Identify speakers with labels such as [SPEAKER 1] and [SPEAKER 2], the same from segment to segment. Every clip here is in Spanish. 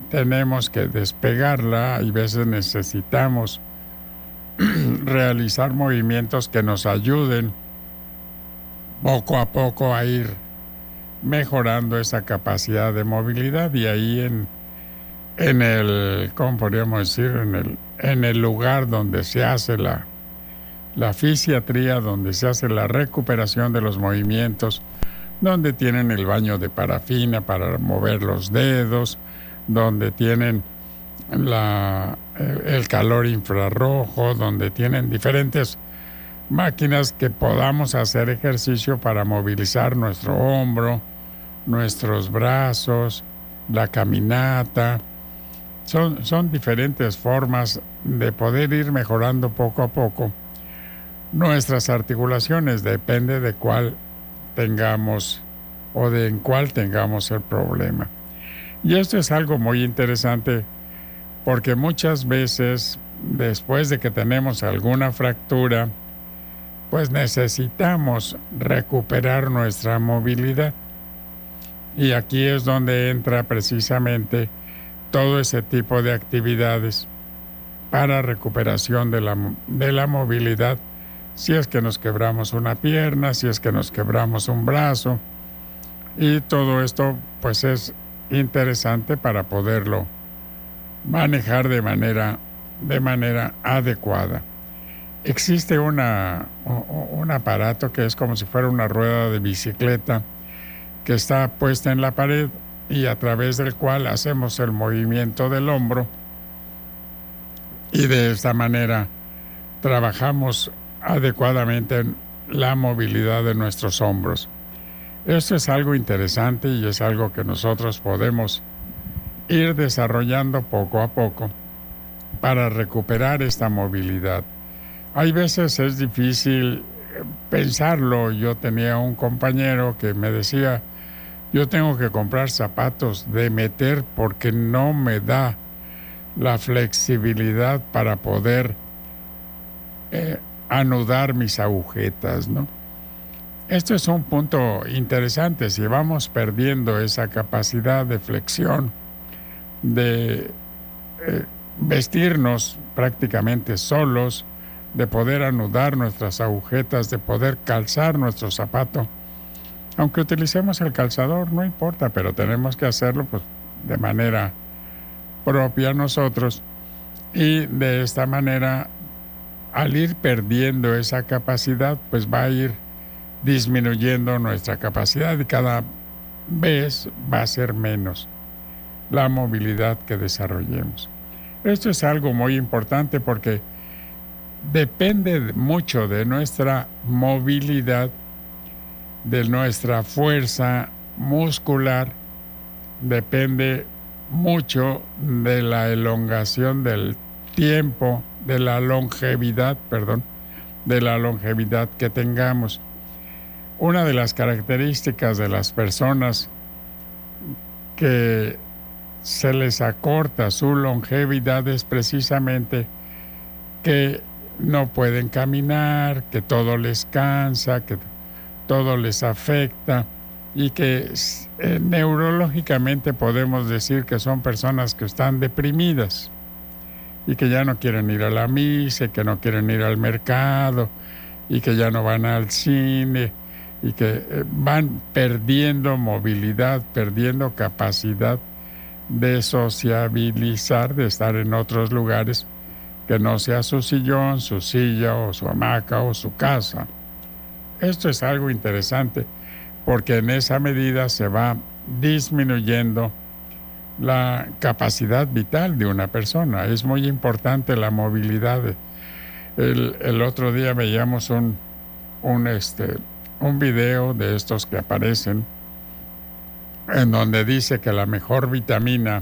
[SPEAKER 1] tenemos que despegarla. Hay veces necesitamos realizar movimientos que nos ayuden poco a poco a ir mejorando esa capacidad de movilidad. Y ahí en el, ¿cómo podríamos decir? En el lugar donde se hace la fisiatría, donde se hace la recuperación de los movimientos, donde tienen el baño de parafina para mover los dedos, donde tienen el calor infrarrojo, donde tienen diferentes máquinas que podamos hacer ejercicio para movilizar nuestro hombro, nuestros brazos, la caminata. Son diferentes formas de poder ir mejorando poco a poco nuestras articulaciones. Depende de cuál tengamos o de en cuál tengamos el problema. Y esto es algo muy interesante porque muchas veces después de que tenemos alguna fractura, pues necesitamos recuperar nuestra movilidad. Y aquí es donde entra precisamente todo ese tipo de actividades para recuperación de la movilidad. Si es que nos quebramos una pierna, si es que nos quebramos un brazo. Y todo esto pues es interesante para poderlo manejar de manera adecuada. Existe un aparato que es como si fuera una rueda de bicicleta que está puesta en la pared y a través del cual hacemos el movimiento del hombro y de esta manera trabajamos adecuadamente en la movilidad de nuestros hombros. Esto es algo interesante y es algo que nosotros podemos ir desarrollando poco a poco para recuperar esta movilidad. Hay veces es difícil pensarlo. Yo tenía un compañero que me decía, yo tengo que comprar zapatos de meter porque no me da la flexibilidad para poder anudar mis agujetas, ¿no? Esto es un punto interesante. Si vamos perdiendo esa capacidad de flexión, de vestirnos prácticamente solos, de poder anudar nuestras agujetas, de poder calzar nuestro zapato, aunque utilicemos el calzador, no importa, pero tenemos que hacerlo pues de manera propia nosotros, y de esta manera, al ir perdiendo esa capacidad, pues va a ir disminuyendo nuestra capacidad y cada vez va a ser menos la movilidad que desarrollemos. Esto es algo muy importante porque depende mucho de nuestra movilidad, de nuestra fuerza muscular, depende mucho de la elongación del tiempo, de la longevidad que tengamos. Una de las características de las personas que se les acorta su longevidad es precisamente que no pueden caminar, que todo les cansa, que todo les afecta y que neurológicamente podemos decir que son personas que están deprimidas y que ya no quieren ir a la misa, que no quieren ir al mercado y que ya no van al cine y que van perdiendo movilidad, perdiendo capacidad de sociabilizar, de estar en otros lugares que no sea su sillón, su silla o su hamaca o su casa. Esto es algo interesante porque en esa medida se va disminuyendo la capacidad vital de una persona. Es muy importante la movilidad. El otro día veíamos un video de estos que aparecen en donde dice que la mejor vitamina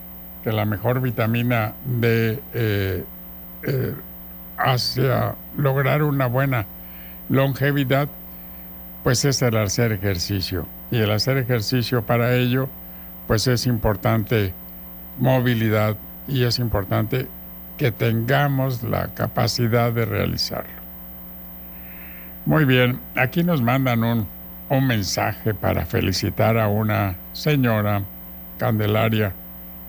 [SPEAKER 1] hacia lograr una buena longevidad, pues es el hacer ejercicio. Y el hacer ejercicio para ello, pues es importante movilidad y es importante que tengamos la capacidad de realizarlo. Muy bien, aquí nos mandan un mensaje para felicitar a una señora, Candelaria